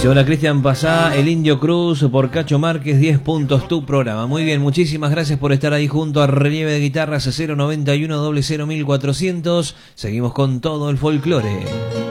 Dice, hola Cristian, pasá el Indio Cruz por Cacho Márquez, 10 puntos tu programa. Muy bien, muchísimas gracias por estar ahí junto a Relieve de Guitarras 091 00 1400. Seguimos con todo el folclore.